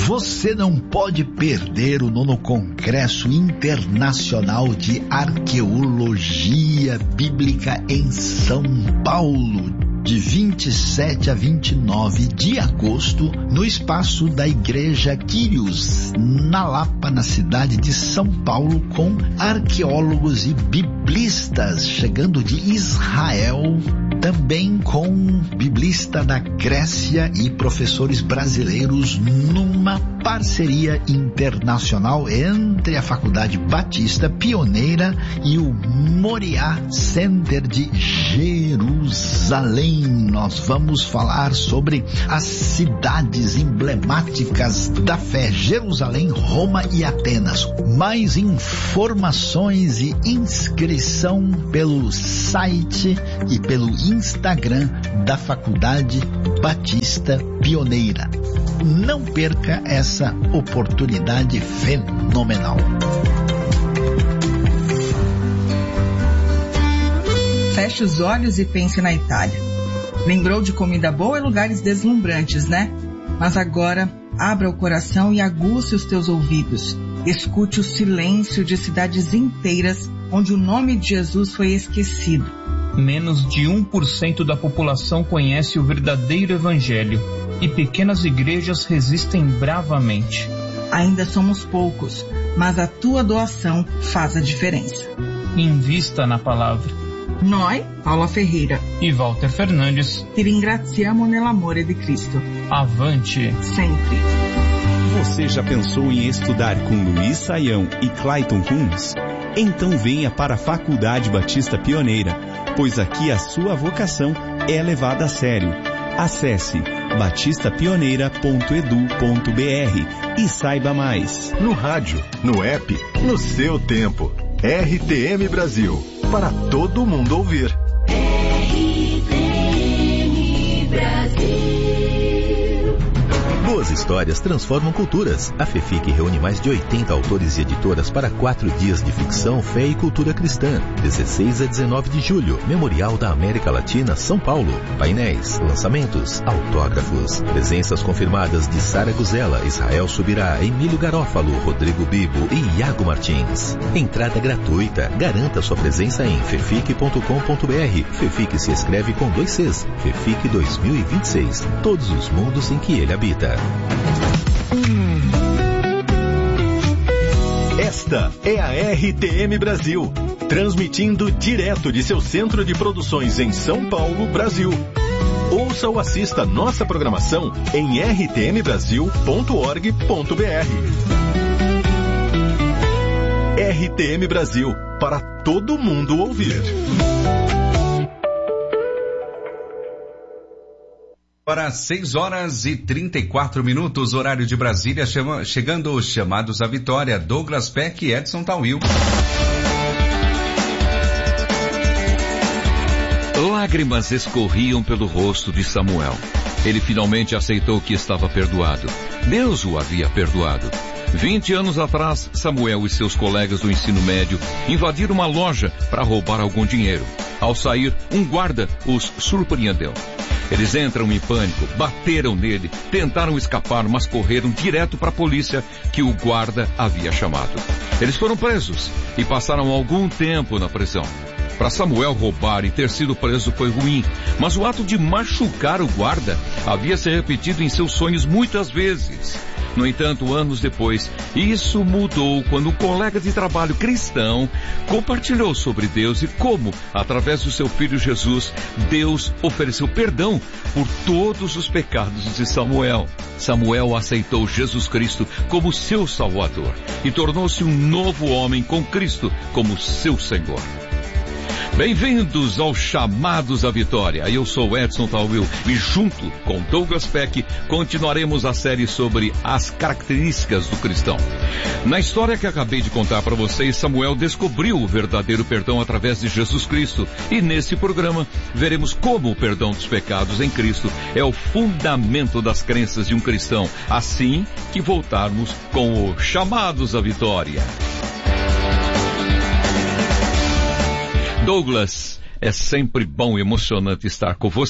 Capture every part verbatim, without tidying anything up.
Você não pode perder o nono Congresso Internacional de Arqueologia Bíblica em São Paulo, de vinte e sete a vinte e nove de agosto, no espaço da Igreja Quírios, na Lapa, na cidade de São Paulo, com arqueólogos e biblistas chegando de Israel, também com biblista da Grécia e professores brasileiros, numa parceria internacional entre a Faculdade Batista Pioneira e o Moriá Center de Jerusalém. Nós vamos falar sobre as cidades emblemáticas da fé: Jerusalém, Roma e Atenas. Mais informações e inscrição pelo site e pelo Instagram da Faculdade Batista Pioneira. Não perca essa oportunidade fenomenal. Feche os olhos e pense na Itália. Lembrou de comida boa e lugares deslumbrantes, né? Mas agora, abra o coração e aguce os teus ouvidos. Escute o silêncio de cidades inteiras onde o nome de Jesus foi esquecido. Menos de um por cento da população conhece o verdadeiro evangelho e pequenas igrejas resistem bravamente. Ainda somos poucos, mas a tua doação faz a diferença. Invista na palavra. Noi, Paula Ferreira e Walter Fernandes, ti ringraziamo nell'amore di Cristo. Avante sempre. Você já pensou em estudar com Luiz Saião e Clayton Kunz? Então venha para a Faculdade Batista Pioneira, pois aqui a sua vocação é levada a sério. Acesse batista pioneira ponto edu ponto br e saiba mais. No rádio, no app, no seu tempo. R T M Brasil, para todo mundo ouvir. R T M Brasil. Boas histórias transformam culturas. A FEFIC reúne mais de oitenta autores e editoras para quatro dias de ficção, fé e cultura cristã. dezesseis a dezenove de julho, Memorial da América Latina, São Paulo. Painéis, lançamentos, autógrafos. Presenças confirmadas de Sara Guzela, Israel Subirá, Emílio Garófalo, Rodrigo Bibo e Iago Martins. Entrada gratuita. Garanta sua presença em fefic ponto com ponto br. FEFIC se escreve com dois Cs. FEFIC dois mil e vinte e seis. Todos os mundos em que ele habita. Esta é a R T M Brasil, transmitindo direto de seu centro de produções em São Paulo, Brasil. Ouça ou assista nossa programação em r t m brasil ponto org ponto br. R T M Brasil, para todo mundo ouvir. Para seis horas e trinta e quatro minutos, horário de Brasília, chama, chegando os chamados à vitória, Douglas Peck e Edson Tawil. Lágrimas escorriam pelo rosto de Samuel. Ele finalmente aceitou que estava perdoado. Deus o havia perdoado. Vinte anos atrás, Samuel e seus colegas do ensino médio invadiram uma loja para roubar algum dinheiro. Ao sair, um guarda os surpreendeu. Eles entram em pânico, bateram nele, tentaram escapar, mas correram direto para a polícia que o guarda havia chamado. Eles foram presos e passaram algum tempo na prisão. Para Samuel, roubar e ter sido preso foi ruim, mas o ato de machucar o guarda havia se repetido em seus sonhos muitas vezes. No entanto, anos depois, isso mudou quando um colega de trabalho cristão compartilhou sobre Deus e como, através do seu filho Jesus, Deus ofereceu perdão por todos os pecados de Samuel. Samuel aceitou Jesus Cristo como seu Salvador e tornou-se um novo homem com Cristo como seu Senhor. Bem-vindos aos Chamados à Vitória. Eu sou Edson Tawil e junto com Douglas Peck continuaremos a série sobre as características do cristão. Na história que acabei de contar para vocês, Samuel descobriu o verdadeiro perdão através de Jesus Cristo e nesse programa veremos como o perdão dos pecados em Cristo é o fundamento das crenças de um cristão, assim que voltarmos com o Chamados à Vitória. Douglas, é sempre bom e emocionante estar com você.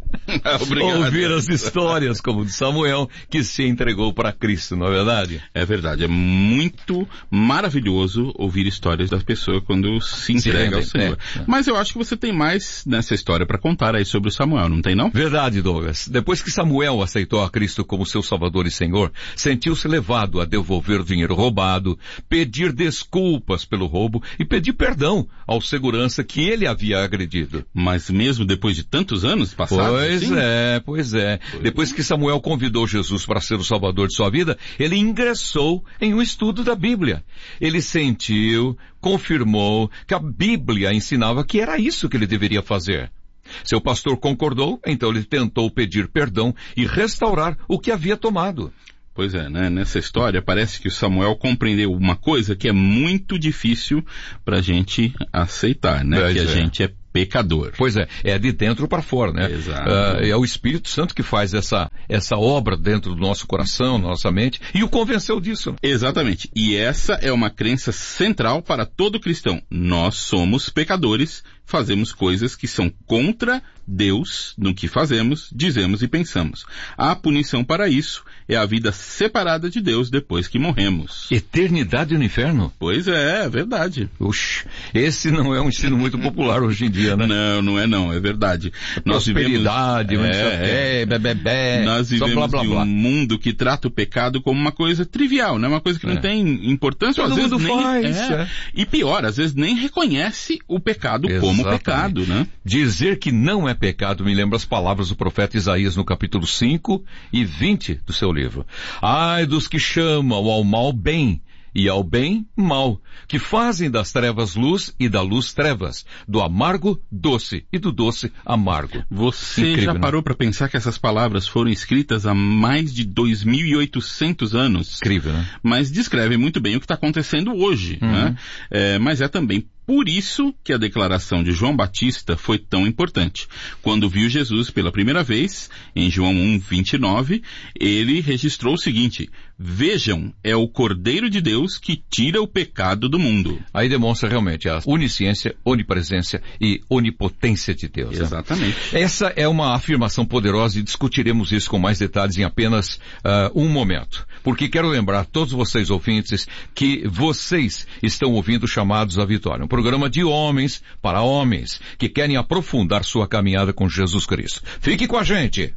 Obrigado. Ouvir as histórias como de Samuel, que se entregou para Cristo, não é verdade? É verdade, é muito maravilhoso ouvir histórias das pessoas quando se entrega ao Senhor. É, é. Mas eu acho que você tem mais nessa história para contar aí sobre o Samuel, não tem não? Verdade, Douglas. Depois que Samuel aceitou a Cristo como seu Salvador e Senhor, sentiu-se levado a devolver o dinheiro roubado, pedir desculpas pelo roubo e pedir perdão ao segurança que ele havia agredido. Mas mesmo depois de tantos anos passados? Pois assim? é, pois é. Pois depois que Samuel convidou Jesus para ser o Salvador de sua vida, ele ingressou em um estudo da Bíblia. Ele sentiu, confirmou que a Bíblia ensinava que era isso que ele deveria fazer. Seu pastor concordou, então ele tentou pedir perdão e restaurar o que havia tomado. Pois é, né? Nessa história parece que o Samuel compreendeu uma coisa que é muito difícil pra gente aceitar, né? Pois que a é. gente é pecador. Pois é, é de dentro para fora, né? Exato. Uh, é o Espírito Santo que faz essa, essa obra dentro do nosso coração, nossa mente, e o convenceu disso. Exatamente. E essa é uma crença central para todo cristão. Nós somos pecadores, fazemos coisas que são contra Deus no que fazemos, dizemos e pensamos. A punição para isso é a vida separada de Deus depois que morremos. Eternidade no inferno? Pois é, é verdade. Oxe, esse não é um ensino muito popular hoje em dia, né? Não, não é não, é verdade. Prosperidade, nós vivemos, é, é, bebê, nós vivemos blá, blá, blá. em um mundo que trata o pecado como uma coisa trivial, né? Uma coisa que é. não tem importância. Todo às mundo vezes faz. Nem, é. É. E pior, às vezes nem reconhece o pecado Exatamente. como pecado, né? Dizer que não é pecado me lembra as palavras do profeta Isaías no capítulo cinco e vinte do seu livro. Ai dos que chamam ao mal bem, e ao bem, mal, que fazem das trevas luz e da luz trevas, do amargo, doce e do doce, amargo. Você Incrível, já né? parou para pensar que essas palavras foram escritas há mais de dois mil e oitocentos anos? Incrível, né? Mas descrevem muito bem o que está acontecendo hoje, Uhum. né? É, mas é também por isso que a declaração de João Batista foi tão importante. Quando viu Jesus pela primeira vez, em João um, vinte e nove, ele registrou o seguinte: vejam, é o Cordeiro de Deus que tira o pecado do mundo. Aí demonstra realmente a onisciência, onipresença e onipotência de Deus. Exatamente. Né? Essa é uma afirmação poderosa e discutiremos isso com mais detalhes em apenas uh, um momento. Porque quero lembrar a todos vocês ouvintes que vocês estão ouvindo Chamados à Vitória. Um programa de homens para homens que querem aprofundar sua caminhada com Jesus Cristo. Fique com a gente!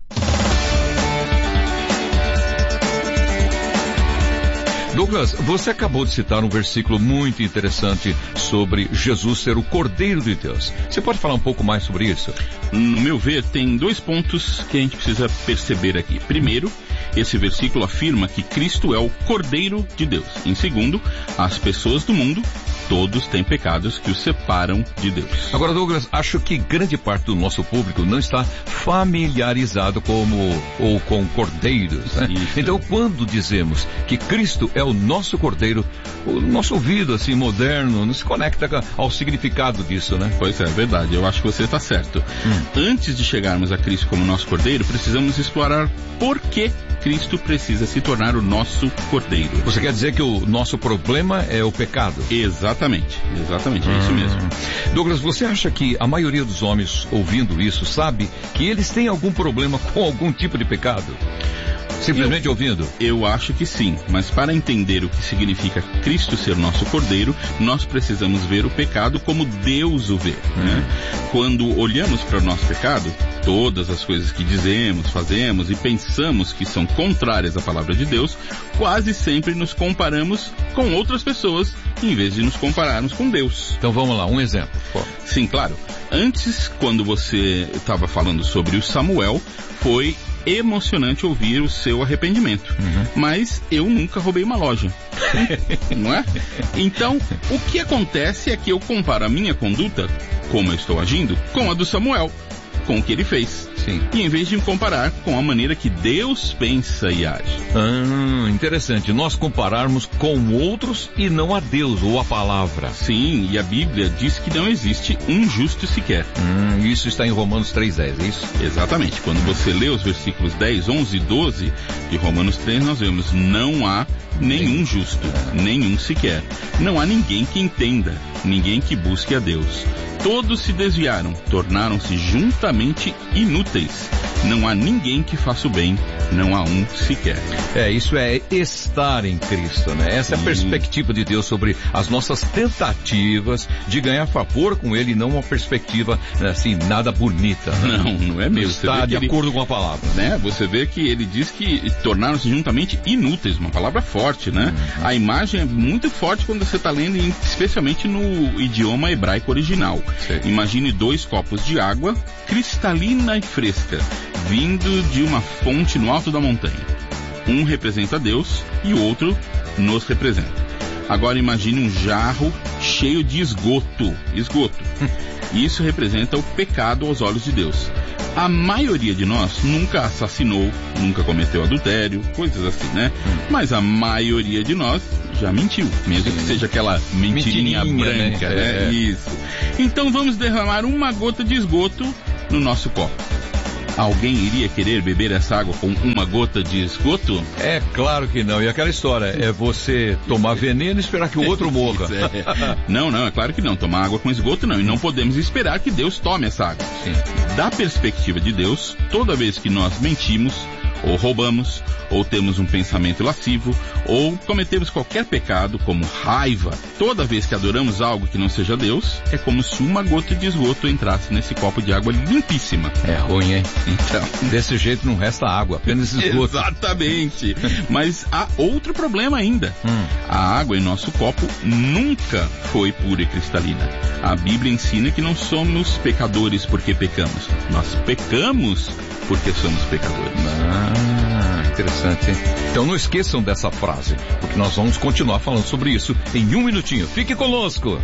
Douglas, você acabou de citar um versículo muito interessante sobre Jesus ser o Cordeiro de Deus. Você pode falar um pouco mais sobre isso? No meu ver, tem dois pontos que a gente precisa perceber aqui. Primeiro, esse versículo afirma que Cristo é o Cordeiro de Deus. Em segundo, as pessoas do mundo, todos têm pecados que os separam de Deus. Agora, Douglas, acho que grande parte do nosso público não está familiarizado como, ou com cordeiros, né? Então, quando dizemos que Cristo é o nosso Cordeiro, o nosso ouvido, assim, moderno, não se conecta ao significado disso, né? Pois é, verdade. Eu acho que você está certo. Hum. Antes de chegarmos a Cristo como nosso Cordeiro, precisamos explorar por que Cristo precisa se tornar o nosso Cordeiro. Você quer dizer que o nosso problema é o pecado? Exatamente, exatamente, é hum. isso mesmo. Douglas, você acha que a maioria dos homens ouvindo isso sabe que eles têm algum problema com algum tipo de pecado? Simplesmente eu, ouvindo? Eu acho que sim, mas para entender o que significa Cristo ser nosso Cordeiro, nós precisamos ver o pecado como Deus o vê. Hum. Né? Quando olhamos para o nosso pecado, todas as coisas que dizemos, fazemos e pensamos que são contrárias à palavra de Deus, quase sempre nos comparamos com outras pessoas, em vez de nos compararmos com Deus. Então vamos lá, um exemplo. Pô. Sim, claro. Antes, quando você estava falando sobre o Samuel, foi emocionante ouvir o seu arrependimento. Uhum. Mas eu nunca roubei uma loja. Não é? Então, o que acontece é que eu comparo a minha conduta, como eu estou agindo, com a do Samuel, com o que ele fez. Sim. E em vez de me comparar com a maneira que Deus pensa e age. Ah, interessante. Nós compararmos com outros e não a Deus ou a palavra. Sim, e a Bíblia diz que não existe um justo sequer. Hum, isso está em Romanos três, dez, é isso? Exatamente. Quando você lê os versículos dez, onze e doze de Romanos três, nós vemos: não há nenhum justo, nenhum sequer. Não há ninguém que entenda, ninguém que busque a Deus. Todos se desviaram, tornaram-se juntamente inúteis. Não há ninguém que faça o bem, não há um sequer. É, isso é estar em Cristo, né? Essa é a perspectiva de Deus sobre as nossas tentativas de ganhar favor com Ele, não uma perspectiva, assim, nada bonita. Né? Não, não é mesmo. Está de ele, acordo com a palavra. Né? Você vê que ele diz que tornaram-se juntamente inúteis, uma palavra forte, né? Uhum. A imagem é muito forte quando você está lendo, especialmente no idioma hebraico original. Sim. Imagine dois copos de água, cristalina e fresca, vindo de uma fonte no alto da montanha. Um representa Deus e o outro nos representa. Agora imagine um jarro cheio de esgoto. Esgoto. Isso representa o pecado aos olhos de Deus. A maioria de nós nunca assassinou, nunca cometeu adultério, coisas assim, né? Mas a maioria de nós já mentiu, mesmo que seja aquela mentirinha, mentirinha branca, né? né? É. Isso. Então vamos derramar uma gota de esgoto no nosso copo. Alguém iria querer beber essa água com uma gota de esgoto? É claro que não. E aquela história, é você tomar veneno e esperar que o outro morra. É. Não, não, é claro que não. Tomar água com esgoto não. E não podemos esperar que Deus tome essa água. Sim. Da perspectiva de Deus, toda vez que nós mentimos, ou roubamos, ou temos um pensamento lascivo, ou cometemos qualquer pecado, como raiva, toda vez que adoramos algo que não seja Deus, é como se uma gota de esgoto entrasse nesse copo de água limpíssima. É ruim, hein? Então, desse jeito não resta água, apenas esgoto. Exatamente. Mas há outro problema ainda. Hum. A água em nosso copo nunca foi pura e cristalina. A Bíblia ensina que não somos pecadores porque pecamos. Nós pecamos porque somos pecadores. Ah, interessante, hein? Então não esqueçam dessa frase, porque nós vamos continuar falando sobre isso em um minutinho. Fique conosco.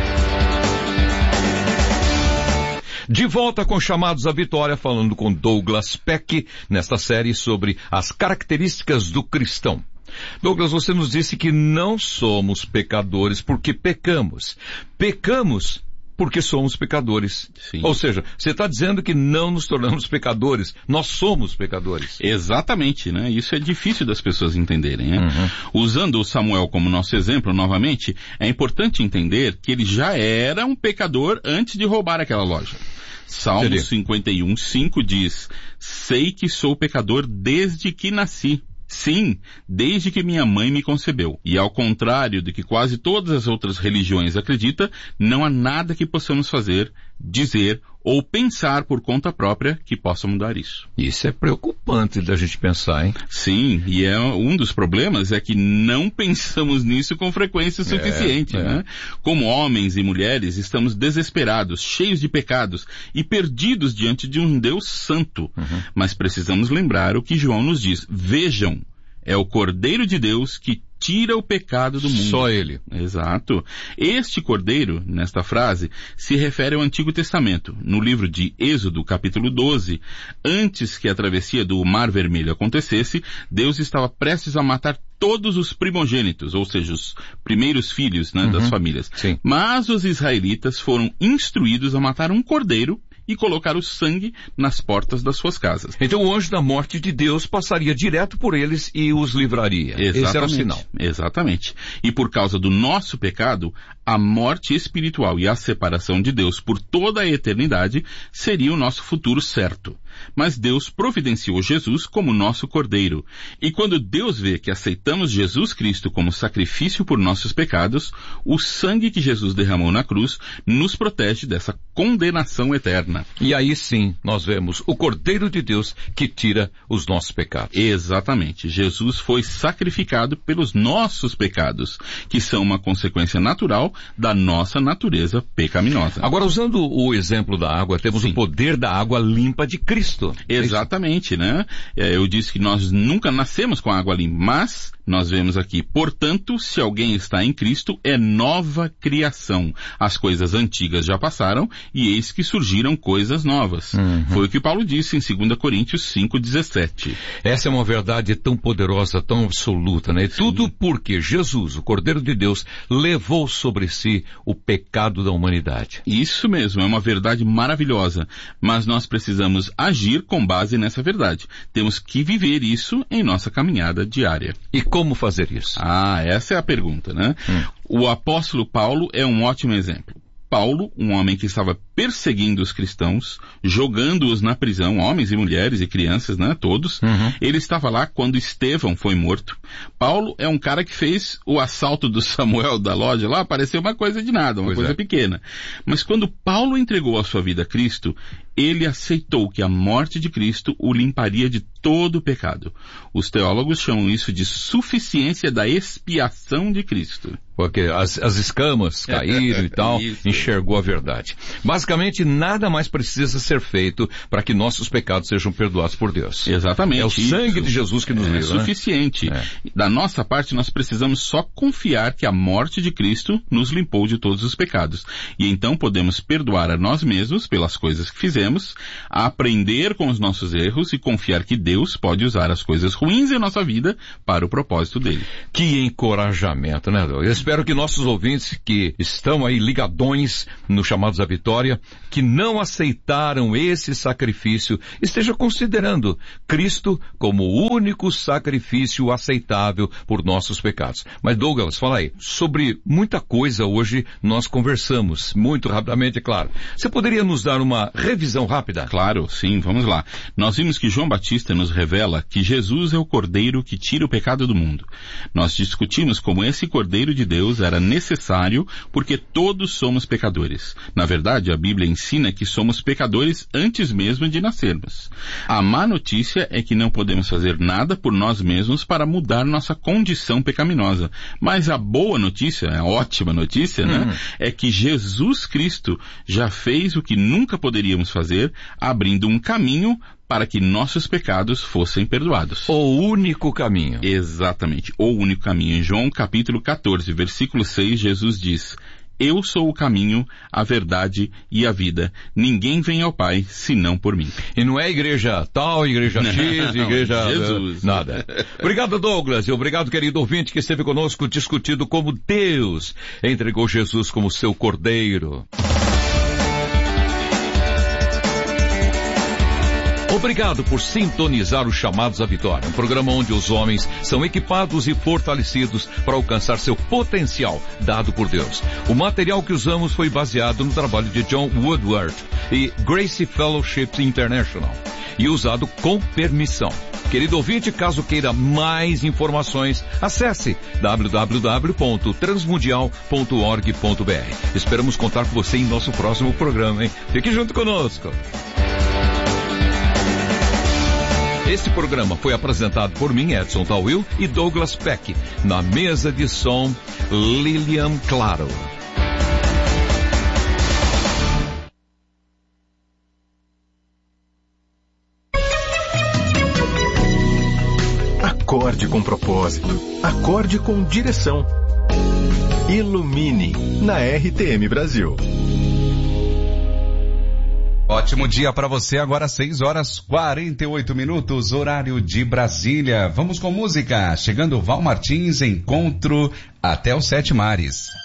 De volta com Chamados à Vitória, falando com Douglas Peck, nesta série sobre as características do cristão. Douglas, você nos disse que não somos pecadores porque pecamos. Pecamos porque somos pecadores. Sim. Ou seja, você está dizendo que não nos tornamos pecadores, nós somos pecadores. Exatamente, né? Isso é difícil das pessoas entenderem, né? Uhum. Usando o Samuel como nosso exemplo, novamente, é importante entender que ele já era um pecador antes de roubar aquela loja. Salmo cinquenta e um, cinco diz: sei que sou pecador desde que nasci. Sim, desde que minha mãe me concebeu. E ao contrário do que quase todas as outras religiões acreditam, não há nada que possamos fazer, dizer ou pensar por conta própria que possa mudar isso. Isso é preocupante da gente pensar, hein? Sim, e é um dos problemas é que não pensamos nisso com frequência suficiente, é, é. né? Como homens e mulheres, estamos desesperados, cheios de pecados e perdidos diante de um Deus santo. Uhum. Mas precisamos lembrar o que João nos diz. Vejam, é o Cordeiro de Deus que tira o pecado do mundo. Só ele. Exato. Este Cordeiro, nesta frase, se refere ao Antigo Testamento. No livro de Êxodo, capítulo doze, antes que a travessia do Mar Vermelho acontecesse, Deus estava prestes a matar todos os primogênitos, ou seja, os primeiros filhos, né, uhum. das famílias. Sim. Mas os israelitas foram instruídos a matar um cordeiro e colocar o sangue nas portas das suas casas. Então o anjo da morte de Deus passaria direto por eles e os livraria. Exatamente. Esse era o sinal. Exatamente. E por causa do nosso pecado, a morte espiritual e a separação de Deus por toda a eternidade seria o nosso futuro certo. Mas Deus providenciou Jesus como nosso Cordeiro. E quando Deus vê que aceitamos Jesus Cristo como sacrifício por nossos pecados, o sangue que Jesus derramou na cruz nos protege dessa condenação eterna. E aí sim, nós vemos o Cordeiro de Deus que tira os nossos pecados. Exatamente. Jesus foi sacrificado pelos nossos pecados, que são uma consequência natural da nossa natureza pecaminosa. Agora, usando o exemplo da água, temos sim. o poder da água limpa de Cristo. Exatamente, né? Eu disse que nós nunca nascemos com água limpa, mas nós vemos aqui, portanto, se alguém está em Cristo, é nova criação. As coisas antigas já passaram e eis que surgiram coisas novas. Uhum. Foi o que Paulo disse em dois Coríntios cinco, dezessete. Essa é uma verdade tão poderosa, tão absoluta, né? Sim. Tudo porque Jesus, o Cordeiro de Deus, levou sobre si o pecado da humanidade. Isso mesmo, é uma verdade maravilhosa, mas nós precisamos agir com base nessa verdade. Temos que viver isso em nossa caminhada diária. E como fazer isso? Ah, essa é a pergunta, né? Hum. O apóstolo Paulo é um ótimo exemplo. Paulo, um homem que estava perseguindo os cristãos, jogando-os na prisão, homens e mulheres e crianças, né, todos. Uhum. Ele estava lá quando Estevão foi morto. Paulo é um cara que fez o assalto do Samuel da loja lá, pareceu uma coisa de nada, uma pois coisa é. pequena. Mas quando Paulo entregou a sua vida a Cristo, ele aceitou que a morte de Cristo o limparia de todo o pecado. Os teólogos chamam isso de suficiência da expiação de Cristo. Porque as, as escamas caíram e tal, enxergou a verdade. Basicamente, nada mais precisa ser feito para que nossos pecados sejam perdoados por Deus. Exatamente. É o sangue de Jesus que nos livra. É suficiente. Né? É. Da nossa parte, nós precisamos só confiar que a morte de Cristo nos limpou de todos os pecados. E então podemos perdoar a nós mesmos pelas coisas que fizemos, aprender com os nossos erros e confiar que Deus pode usar as coisas ruins em nossa vida para o propósito dele. Que encorajamento, né, Deus? Espero que nossos ouvintes que estão aí ligadões no Chamados à Vitória, que não aceitaram esse sacrifício, estejam considerando Cristo como o único sacrifício aceitável por nossos pecados. Mas Douglas, fala aí, sobre muita coisa hoje nós conversamos, muito rapidamente, é claro. Você poderia nos dar uma revisão rápida? Claro, sim, vamos lá. Nós vimos que João Batista nos revela que Jesus é o Cordeiro que tira o pecado do mundo. Nós discutimos como esse Cordeiro de Deus Deus era necessário porque todos somos pecadores. Na verdade, a Bíblia ensina que somos pecadores antes mesmo de nascermos. A má notícia é que não podemos fazer nada por nós mesmos para mudar nossa condição pecaminosa. Mas a boa notícia, a ótima notícia, hum. né, é que Jesus Cristo já fez o que nunca poderíamos fazer, abrindo um caminho para que nossos pecados fossem perdoados. O único caminho. Exatamente, o único caminho. Em João capítulo catorze, versículo seis, Jesus diz: Eu sou o caminho, a verdade e a vida. Ninguém vem ao Pai, senão por mim. E não é igreja tal, igreja X, não, igreja... Jesus. Nada. Obrigado, Douglas, e obrigado, querido ouvinte, que esteve conosco discutindo como Deus entregou Jesus como seu Cordeiro. Obrigado por sintonizar os Chamados à Vitória, um programa onde os homens são equipados e fortalecidos para alcançar seu potencial dado por Deus. O material que usamos foi baseado no trabalho de John Woodward e Grace Fellowship International e usado com permissão. Querido ouvinte, caso queira mais informações, acesse w w w ponto transmundial ponto org ponto b r. Esperamos contar com você em nosso próximo programa, hein? Fique junto conosco. Este programa foi apresentado por mim, Edson Tawil, e Douglas Peck. Na mesa de som, Lilian Claro. Acorde com propósito. Acorde com direção. Ilumine na R T M Brasil. Ótimo dia para você, agora seis horas quarenta e oito minutos, horário de Brasília. Vamos com música. Chegando Val Martins, Encontro até os Sete Mares.